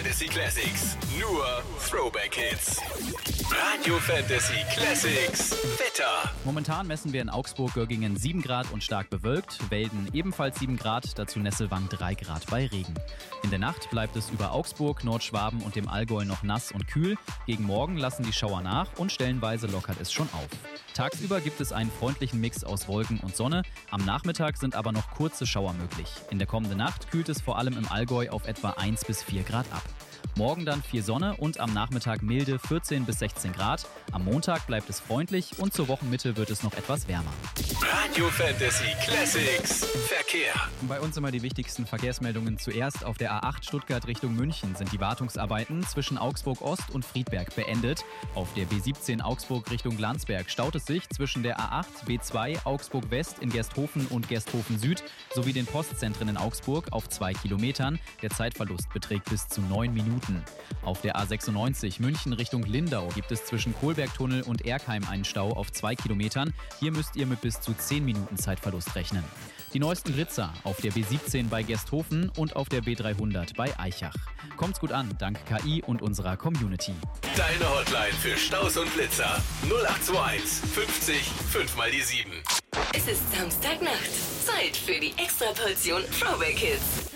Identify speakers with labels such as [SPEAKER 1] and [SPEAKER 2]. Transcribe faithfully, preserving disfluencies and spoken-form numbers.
[SPEAKER 1] Fantasy Classics. Nur Throwback Hits. Radio Fantasy Classics. Wetter.
[SPEAKER 2] Momentan messen wir in Augsburg-Göggingen sieben Grad und stark bewölkt. Welden ebenfalls sieben Grad, dazu Nesselwang drei Grad bei Regen. In der Nacht bleibt es über Augsburg, Nordschwaben und dem Allgäu noch nass und kühl. Gegen Morgen lassen die Schauer nach und stellenweise lockert es schon auf. Tagsüber gibt es einen freundlichen Mix aus Wolken und Sonne. Am Nachmittag sind aber noch kurze Schauer möglich. In der kommenden Nacht kühlt es vor allem im Allgäu auf etwa eins bis vier Grad ab. Morgen dann viel Sonne und am Nachmittag milde vierzehn bis sechzehn Grad. Am Montag bleibt es freundlich und zur Wochenmitte wird es noch etwas wärmer.
[SPEAKER 1] Radio Fantasy Classics. Verkehr.
[SPEAKER 2] Bei uns immer die wichtigsten Verkehrsmeldungen. Zuerst auf der A acht Stuttgart Richtung München sind die Wartungsarbeiten zwischen Augsburg Ost und Friedberg beendet. Auf der B siebzehn Augsburg Richtung Landsberg staut es sich zwischen der A acht, B zwei, Augsburg West in Gersthofen und Gersthofen Süd sowie den Postzentren in Augsburg auf zwei Kilometern. Der Zeitverlust beträgt bis zu neun Minuten. Auf der A sechsundneunzig München Richtung Lindau gibt es zwischen Kohlbergtunnel und Erkheim einen Stau auf zwei Kilometern. Hier müsst ihr mit bis zu zehn Minuten Zeitverlust rechnen. Die neuesten Blitzer auf der B siebzehn bei Gersthofen und auf der B dreihundert bei Aichach. Kommt's gut an, dank K I und unserer Community.
[SPEAKER 1] Deine Hotline für Staus und Blitzer. null acht zwei eins fünfzig fünf mal die sieben.
[SPEAKER 3] Es ist Samstagnacht. Zeit für die Extraportion Throwback Hits.